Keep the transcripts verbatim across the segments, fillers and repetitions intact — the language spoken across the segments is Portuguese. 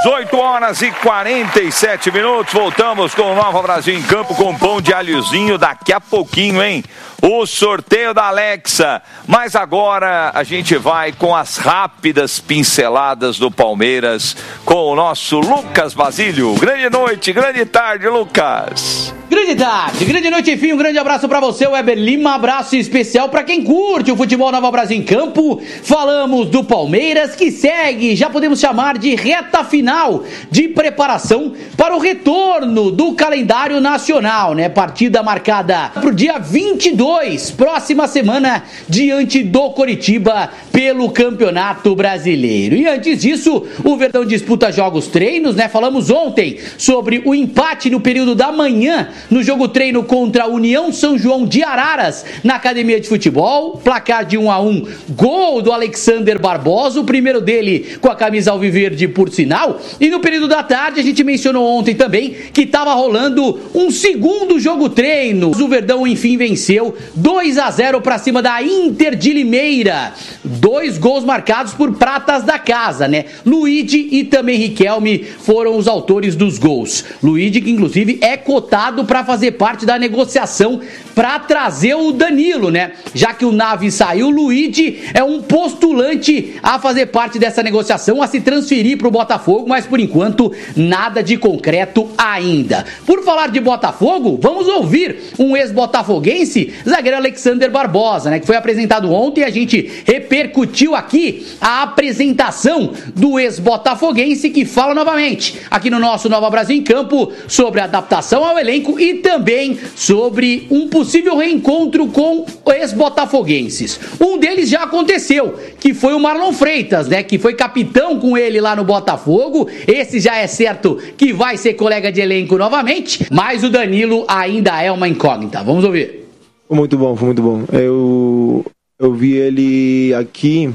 dezoito horas e quarenta e sete minutos, voltamos com o Nova Brasil em Campo com pão de alhozinho daqui a pouquinho, hein? O sorteio da Alexa, mas agora a gente vai com as rápidas pinceladas do Palmeiras com o nosso Lucas Basílio. Grande noite, grande tarde, Lucas. Grande tarde, grande noite, enfim, um grande abraço pra você, Weber Lima, abraço especial pra quem curte o futebol Nova Brasil em Campo. Falamos do Palmeiras que segue, já podemos chamar de reta final de preparação para o retorno do calendário nacional, né? Partida marcada pro dia vinte e dois, próxima semana, diante do Coritiba pelo Campeonato Brasileiro. E antes disso, o Verdão disputa jogos treinos, né? Falamos ontem sobre o empate no período da manhã no jogo treino contra a União São João de Araras, na Academia de Futebol, placar de um a um, gol do Alexander Barbosa, o primeiro dele com a camisa alviverde, por sinal. E no período da tarde, a gente mencionou ontem também que estava rolando um segundo jogo treino. O Verdão, enfim, venceu dois a zero para cima da Inter de Limeira. Dois gols marcados por pratas da casa, né? Luigi e também Riquelme foram os autores dos gols. Luigi, que inclusive é cotado para fazer parte da negociação para trazer o Danilo, né? Já que o Nave saiu, o Luigi é um postulante a fazer parte dessa negociação, a se transferir para o Botafogo, mas por enquanto nada de concreto ainda. Por falar de Botafogo, vamos ouvir um ex-botafoguense, zagueiro Alexander Barbosa, né? Que foi apresentado ontem e a gente repercutiu aqui a apresentação do ex-botafoguense, que fala novamente aqui no nosso Nova Brasil em Campo sobre a adaptação ao elenco e também sobre um possível reencontro com ex-botafoguenses. Um deles já aconteceu, que foi o Marlon Freitas, né? Que foi capitão com ele lá no Botafogo. Esse já é certo que vai ser colega de elenco novamente, mas o Danilo ainda é uma incógnita. Vamos ouvir. Foi muito bom, foi muito bom. Eu, eu vi ele aqui,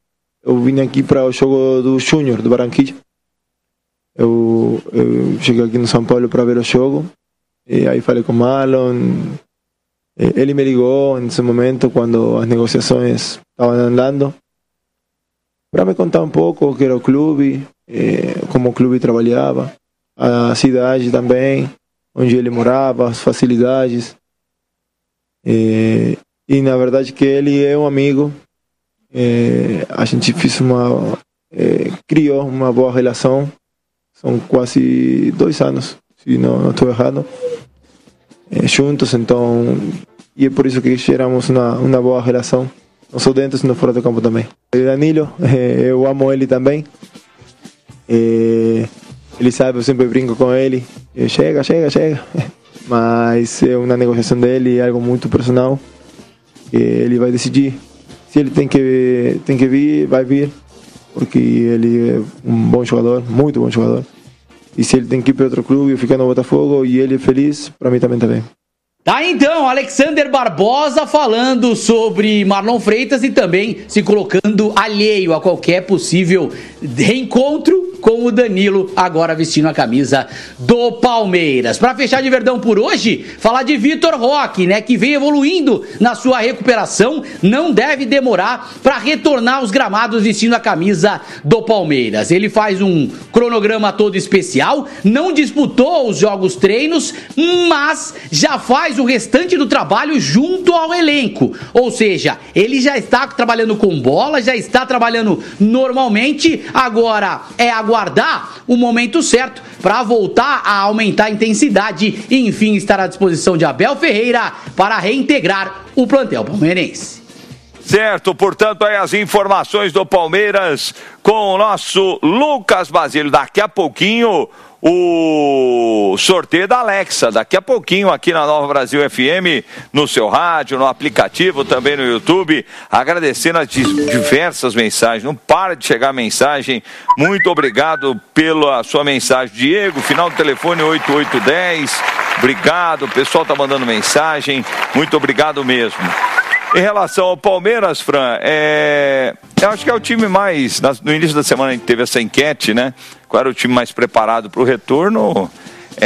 eu vim aqui para o jogo do Júnior, do Barranquilla. Eu, eu cheguei aqui no São Paulo para ver o jogo, e aí falei com o Marlon. Ele me ligou nesse momento, quando as negociações estavam andando, para me contar um pouco o que era o clube, como o clube trabalhava, a cidade também, onde ele morava, as facilidades. E, e na verdade que ele é um amigo. É, a gente fez uma é, criou uma boa relação. São quase dois anos, se não estou errado, é, juntos. Então, e é por isso que geramos uma, uma boa relação, não só dentro, sino fora do campo também. E Danilo, é, eu amo ele também. É, ele sabe, eu sempre brinco com ele. Eu, chega, chega, chega. Mas é uma negociação dele, é algo muito personal. Ele vai decidir. Se ele tem que, tem que vir, vai vir. Porque ele é um bom jogador, muito bom jogador. E se ele tem que ir para outro clube, ficar no Botafogo e ele é feliz, para mim também também. Tá então, Alexander Barbosa falando sobre Marlon Freitas e também se colocando alheio a qualquer possível reencontro com o Danilo, agora vestindo a camisa do Palmeiras. Para fechar de Verdão por hoje, falar de Vitor Roque, né, que vem evoluindo na sua recuperação, não deve demorar para retornar aos gramados vestindo a camisa do Palmeiras. Ele faz um cronograma todo especial, não disputou os jogos treinos, mas já faz o restante do trabalho junto ao elenco, ou seja, ele já está trabalhando com bola, já está trabalhando normalmente, agora é aguardar o momento certo para voltar a aumentar a intensidade e enfim estar à disposição de Abel Ferreira para reintegrar o plantel palmeirense. Certo, portanto, aí as informações do Palmeiras com o nosso Lucas Basílio. Daqui a pouquinho o sorteio da Alexa, daqui a pouquinho aqui na Nova Brasil F M, no seu rádio, no aplicativo, também no YouTube, agradecendo as diversas mensagens, não para de chegar mensagem, muito obrigado pela sua mensagem, Diego, final do telefone oito oito um zero, obrigado, o pessoal tá mandando mensagem, muito obrigado mesmo. Em relação ao Palmeiras, Fran, é... eu acho que é o time mais... No início da semana a gente teve essa enquete, né? Qual era o time mais preparado para o retorno? É...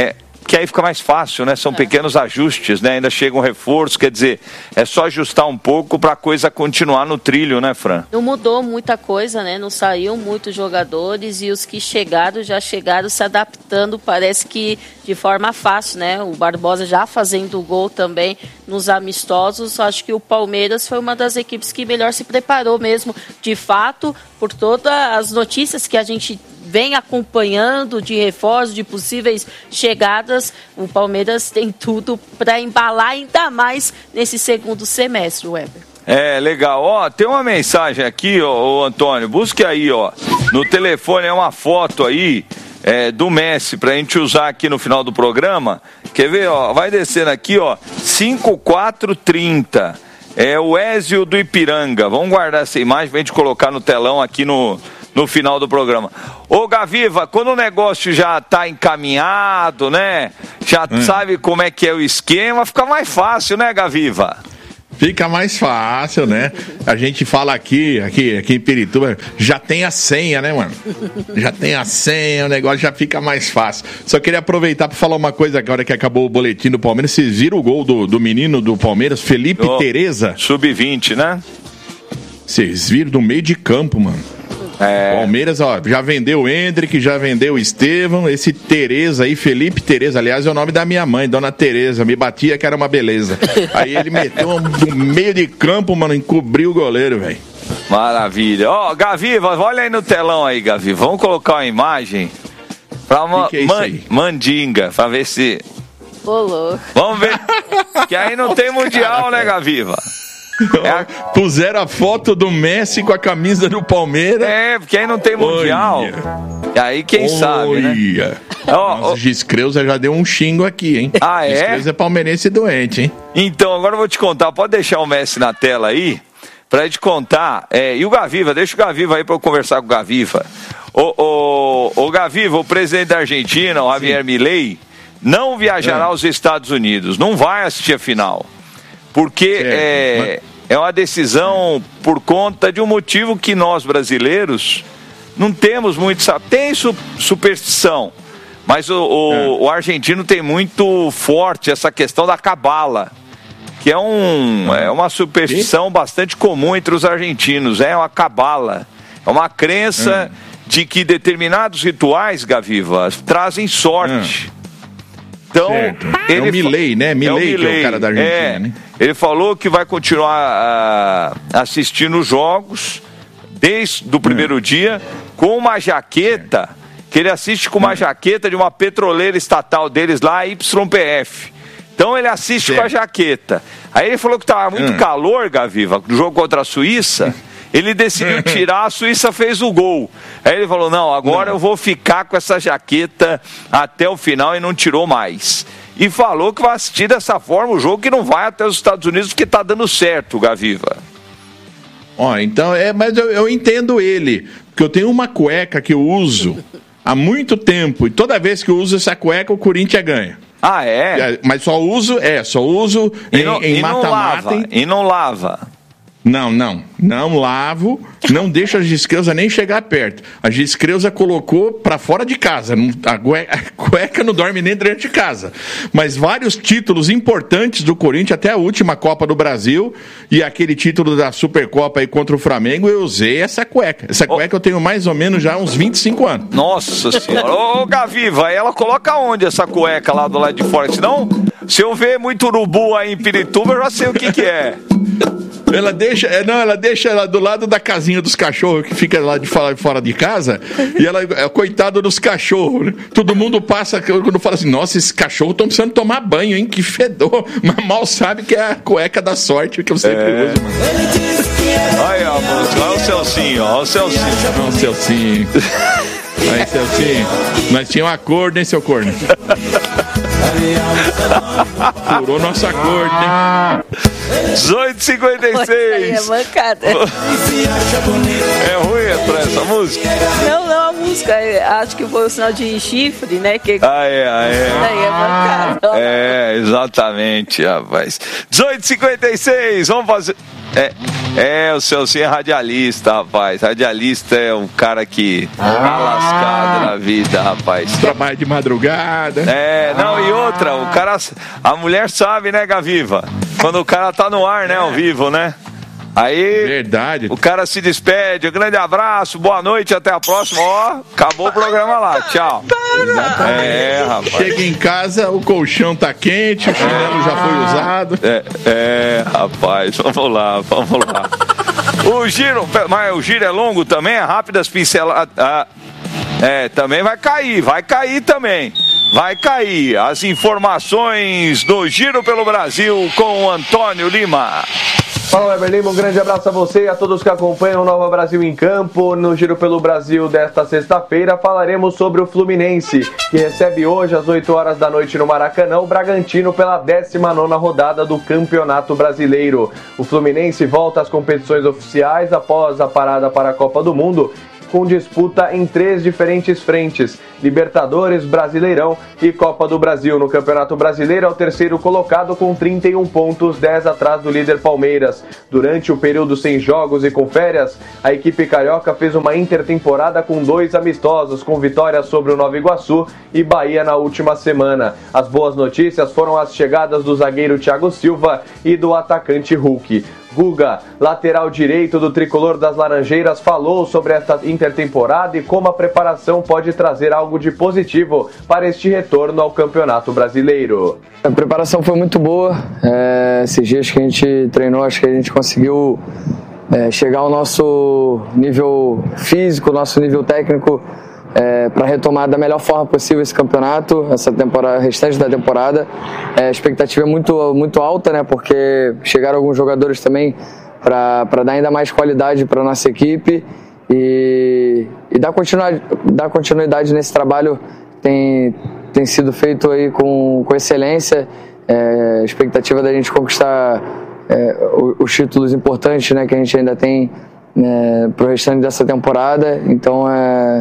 porque aí fica mais fácil, né? São é. pequenos ajustes, né? Ainda chega um reforço, quer dizer, é só ajustar um pouco para a coisa continuar no trilho, né, Fran? Não mudou muita coisa, né? Não saíram muitos jogadores e os que chegaram já chegaram se adaptando, parece que de forma fácil, né? O Barbosa já fazendo gol também nos amistosos. Acho que o Palmeiras foi uma das equipes que melhor se preparou mesmo, de fato, por todas as notícias que a gente vem acompanhando de reforço, de possíveis chegadas. O Palmeiras tem tudo para embalar ainda mais nesse segundo semestre, Weber. É, legal. Ó, tem uma mensagem aqui, ó, ô, Antônio, busque aí, ó, no telefone é uma foto aí é, do Messi pra gente usar aqui no final do programa. Quer ver, ó, vai descendo aqui, ó, cinco quatro trinta. É o Ézio do Ipiranga. Vamos guardar essa imagem pra gente colocar no telão aqui no, no final do programa. Ô, Gaviva, quando o negócio já tá encaminhado, né, já hum. sabe como é que é o esquema, fica mais fácil, né, Gaviva? Fica mais fácil, né? A gente fala aqui, aqui, aqui em Pirituba, já tem a senha, né, mano? Já tem a senha, o negócio já fica mais fácil. Só queria aproveitar para falar uma coisa agora que acabou o boletim do Palmeiras. Vocês viram o gol do, do menino do Palmeiras, Felipe oh, Tereza? sub vinte, né? Vocês viram do meio de campo, mano. É. Palmeiras, ó, já vendeu o Hendrick, já vendeu o Estevão, esse Tereza aí, Felipe Tereza, aliás, é o nome da minha mãe, Dona Tereza, me batia que era uma beleza. Aí ele meteu no meio de campo, mano, encobriu o goleiro, velho. Maravilha. Ó, oh, Gaviva, olha aí no telão aí, Gaviva, vamos colocar uma imagem pra uma que que é man- isso aí? mandinga, pra ver se... Olô. Vamos ver, que aí não tem mundial, né, Gaviva? É a... Puseram a foto do Messi com a camisa do Palmeiras. É, porque aí não tem mundial. Olha. E aí quem Olha. sabe, né? Oh, o Giscreuza já deu um xingo aqui, hein? Ah, é? Giscreuza é palmeirense doente, hein? Então, agora eu vou te contar. Pode deixar o Messi na tela aí, pra gente contar. É, e o Gaviva, deixa o Gaviva aí pra eu conversar com o Gaviva. O, o, o Gaviva, o presidente da Argentina, o Javier Milei, não viajará é. aos Estados Unidos. Não vai assistir a final. Porque é, é uma decisão por conta de um motivo que nós brasileiros não temos muito, sabe? Tem su, superstição, mas o, o, é. o argentino tem muito forte essa questão da cabala, que é, um, é uma superstição bastante comum entre os argentinos, é uma cabala, é uma crença é. de que determinados rituais, Gaviva, trazem sorte. É. Então, ele é o Milei, né? Milei, é o, que é o cara da Argentina, é, né? Ele falou que vai continuar uh, assistindo os jogos desde o primeiro é. dia com uma jaqueta, que ele assiste com uma é. jaqueta de uma petroleira estatal deles lá, Y P F. Então ele assiste certo. com a jaqueta. Aí ele falou que estava muito é. calor, Gaviva, no jogo contra a Suíça. Ele decidiu tirar, a Suíça fez o gol. Aí ele falou, não, agora não. eu vou ficar com essa jaqueta até o final, e não tirou mais. E falou que vai assistir dessa forma o jogo, que não vai até os Estados Unidos, porque tá dando certo, Gaviva. Ó, então, é, mas eu, eu entendo ele, porque eu tenho uma cueca que eu uso há muito tempo, e toda vez que eu uso essa cueca, o Corinthians ganha. Ah, é? Mas só uso, é, só uso e em, não, em e mata-mata. Não lava, e não lava. Não, não, não lavo, não deixa a Giscreuza nem chegar perto. A Giscreuza colocou pra fora de casa, a cueca não dorme nem dentro de casa. Mas vários títulos importantes do Corinthians, até a última Copa do Brasil e aquele título da Supercopa aí contra o Flamengo, eu usei essa cueca. Essa cueca oh. eu tenho mais ou menos já uns vinte e cinco anos. Nossa senhora, ô Gaviva, ela coloca onde essa cueca lá do lado de fora? Senão, se eu ver muito urubu aí em Pirituba, eu já sei o que que é. Ela deixa, não, ela deixa ela do lado da casinha dos cachorros que fica lá de fora, fora de casa, e ela é coitada dos cachorros, né? Todo mundo passa quando fala assim, nossa, esses cachorros estão precisando tomar banho, hein? Que fedor. Mas mal sabe que é a cueca da sorte que eu sempre é. uso, mano. Olha a música, olha o Celcinho, olha o Celcinho. Olha o Celcinho. Aí, Celcinho, nós tínhamos um acordo, hein, seu corno? Furou nosso acordo, hein? dezoito e cinquenta e seis. É mancada. É ruim pra essa música? Não, não, a música, acho que foi o sinal de chifre, né? Que... Ah, é, ah, é. Daí é bancada. É, exatamente, rapaz. dezoito e cinquenta e seis, vamos fazer... É, é, o Celcinho é radialista, rapaz. Radialista é um cara que tá lascado na vida, rapaz. Trabalha de madrugada. É, não, e outra, o cara... A mulher sabe, né, Gaviva? Quando o cara tá no ar, né, ao vivo, né? Aí, verdade. O cara se despede, um grande abraço, boa noite, até a próxima. Ó, acabou o programa lá, tchau. Exatamente. É, rapaz. Chega em casa, o colchão tá quente, o chinelo já foi usado. É, é, rapaz, vamos lá, vamos lá. O giro, mas o giro é longo também, é rápidas pinceladas. Ah, é, também vai cair, vai cair também. Vai cair. As informações do Giro pelo Brasil com o Antônio Lima. Fala, Weber Lima, um grande abraço a você e a todos que acompanham o Nova Brasil em Campo. No Giro pelo Brasil desta sexta-feira falaremos sobre o Fluminense, que recebe hoje às oito horas da noite no Maracanã o Bragantino pela décima nona rodada do Campeonato Brasileiro. O Fluminense volta às competições oficiais após a parada para a Copa do Mundo, com disputa em três diferentes frentes: Libertadores, Brasileirão e Copa do Brasil. No Campeonato Brasileiro é o terceiro colocado com trinta e um pontos, dez atrás do líder Palmeiras. Durante o período sem jogos e com férias, a equipe carioca fez uma intertemporada com dois amistosos, com vitórias sobre o Nova Iguaçu e Bahia na última semana. As boas notícias foram as chegadas do zagueiro Thiago Silva e do atacante Hulk. Guga, lateral direito do tricolor das Laranjeiras, falou sobre esta intertemporada e como a preparação pode trazer algo de positivo para este retorno ao Campeonato Brasileiro. A preparação foi muito boa. É, esses dias que a gente treinou, acho que a gente conseguiu é, chegar ao nosso nível físico, nosso nível técnico, É, para retomar da melhor forma possível esse campeonato, essa temporada, restante da temporada. É, a expectativa é muito, muito alta, né, porque chegaram alguns jogadores também para dar ainda mais qualidade para a nossa equipe e, e dar, continuidade, dar continuidade nesse trabalho que tem, tem sido feito aí com, com excelência. É, a expectativa da gente conquistar é, os, os títulos importantes, né, que a gente ainda tem É, para o restante dessa temporada. Então é,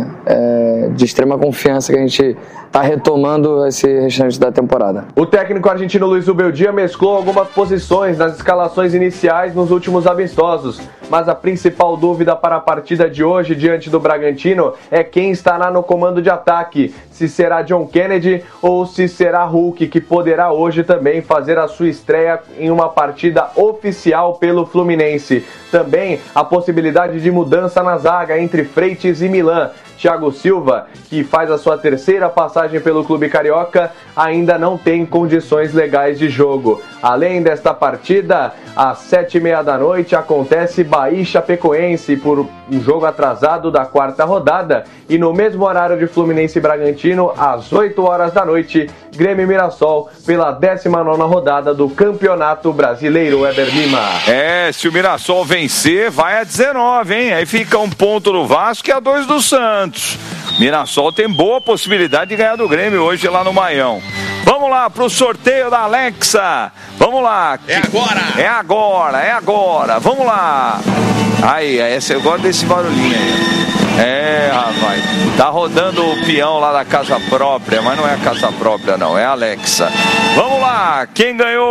é de extrema confiança que a gente está retomando esse restante da temporada. O técnico argentino Luiz Ubeldia mesclou algumas posições nas escalações iniciais nos últimos amistosos, mas a principal dúvida para a partida de hoje diante do Bragantino é quem estará no comando de ataque, se será John Kennedy ou se será Hulk, que poderá hoje também fazer a sua estreia em uma partida oficial pelo Fluminense. Também a possibilidade de mudança na zaga entre Freitas e Milan. Thiago Silva, que faz a sua terceira passagem pelo clube carioca, ainda não tem condições legais de jogo. Além desta partida, às sete e meia da noite acontece Bahia e Chapecoense por um jogo atrasado da quarta rodada, e no mesmo horário de Fluminense e Bragantino, às oito horas da noite, Grêmio e Mirassol pela décima nona rodada do Campeonato Brasileiro. Weber Lima. É, se o Mirassol vencer, vai a dezenove, hein? Aí fica um ponto do Vasco e a dois do Santos. Mirassol tem boa possibilidade de ganhar do Grêmio hoje lá no Maião. Vamos lá pro sorteio da Alexa. Vamos lá. É agora. É agora, é agora. Vamos lá. Aí, esse, eu gosto desse barulhinho aí. É, rapaz. Tá rodando o peão lá da casa própria, mas não é a casa própria, não. É a Alexa. Vamos lá. Quem ganhou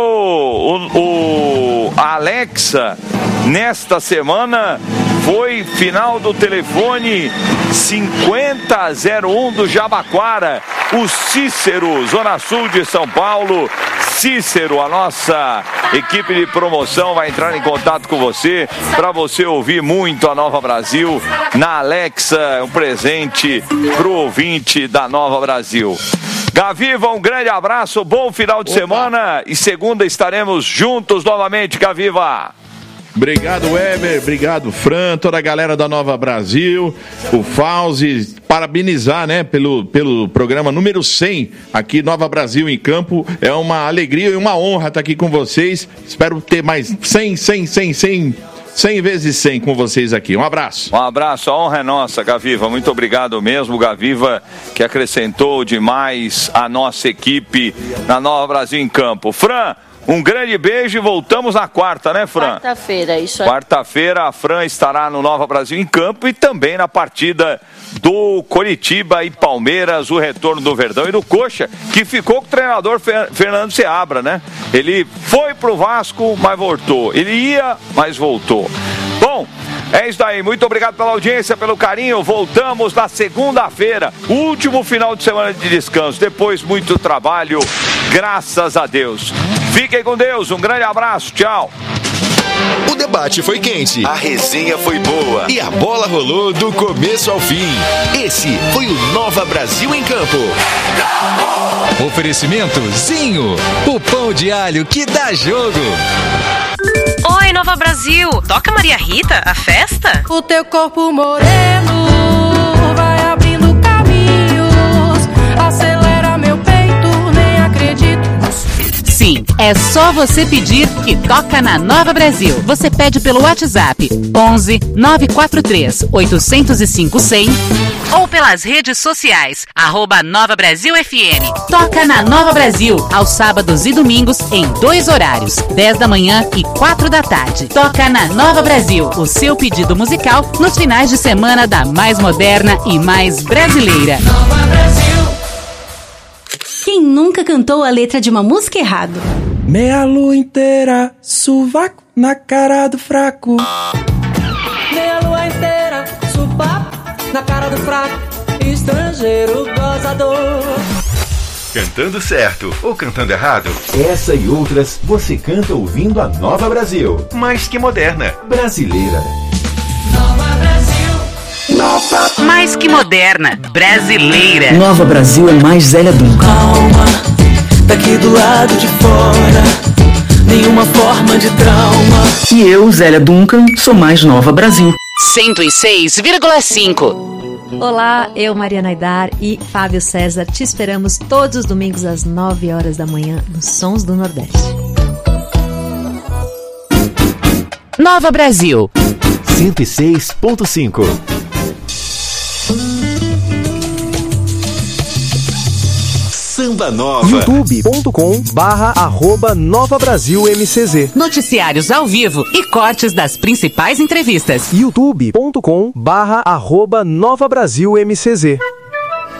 o, o a Alexa nesta semana foi final do telefone cinquenta zero um do Jabaquara, o Cícero, Zona Sul de São Paulo. Cícero, a nossa equipe de promoção vai entrar em contato com você para você ouvir muito a Nova Brasil na Alexa, um presente pro ouvinte da Nova Brasil. Gaviva, um grande abraço, bom final de Opa. semana e segunda estaremos juntos novamente, Gaviva. Obrigado, Weber, obrigado, Fran, toda a galera da Nova Brasil, o Fauzi, parabenizar, né, pelo, pelo programa número cem, aqui Nova Brasil em Campo. É uma alegria e uma honra estar aqui com vocês. Espero ter mais cem, cem, cem, cem, cem vezes cem com vocês aqui. Um abraço. Um abraço, a honra é nossa, Gaviva. Muito obrigado mesmo, Gaviva, que acrescentou demais a nossa equipe na Nova Brasil em Campo. Fran, Um grande beijo e voltamos na quarta, né, Fran? Quarta-feira, isso aí. Quarta-feira a Fran estará no Nova Brasil em campo e também na partida do Coritiba e Palmeiras, o retorno do Verdão e do Coxa, que ficou com o treinador Fernando Seabra, né? Ele foi pro Vasco, mas voltou. Ele ia, mas voltou. Bom, é isso aí. Muito obrigado pela audiência, pelo carinho. Voltamos na segunda-feira, último final de semana de descanso. Depois, muito trabalho, graças a Deus. Fiquem com Deus, um grande abraço, tchau. O debate foi quente, a resenha foi boa e a bola rolou do começo ao fim. Esse foi o Nova Brasil em Campo. Oferecimento Zinho, o pão de alho que dá jogo. Oi, Nova Brasil. Toca Maria Rita, a festa? O teu corpo moreno vai abrindo caminhos. Acelera meu peito, nem acredito. Sim, é só você pedir que toca na Nova Brasil. Você pede pelo WhatsApp onze nove quatro três oito zero cinco cem ou pelas redes sociais, arroba Nova Brasil F M. Toca na Nova Brasil, aos sábados e domingos, em dois horários, dez da manhã e quatro da tarde. Toca na Nova Brasil, o seu pedido musical nos finais de semana da mais moderna e mais brasileira. Nova Brasil. Quem nunca cantou a letra de uma música errado? Meia lua inteira, sovaco na cara do fraco. Meia lua inteira, sovaco na cara do fraco. Estrangeiro gozador. Cantando certo ou cantando errado? Essa e outras você canta ouvindo a Nova Brasil. Mais que moderna, brasileira. Nova Brasil. Nova. Mais que moderna, brasileira. Nova Brasil é mais Zélia Duncan. Calma, daqui do lado de fora, nenhuma forma de trauma. E eu, Zélia Duncan, sou mais Nova Brasil. cento e seis vírgula cinco. Olá, eu, Mariana Aidar e Fábio César, te esperamos todos os domingos às nove horas da manhã nos Sons do Nordeste. Nova Brasil cento e seis ponto cinco. Samba Nova. youtube ponto com barra arroba Nova Brasil M C Z. Noticiários ao vivo e cortes das principais entrevistas. youtube ponto com barra arroba Nova Brasil M C Z.